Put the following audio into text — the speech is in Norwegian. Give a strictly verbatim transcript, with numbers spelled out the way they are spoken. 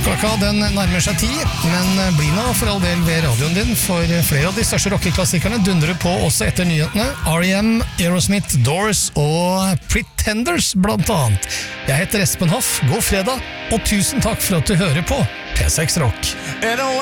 Klokka den nærmer seg ti, men bli nå for all del ved radioen din, for flere av de største rockeklassikerne dundrer på også etter nyhetene. R E M, Aerosmith, Doors og Pretenders blant annet. Jeg heter Espen Hoff, god fredag, og tusen takk for at du hører på P seks Rock.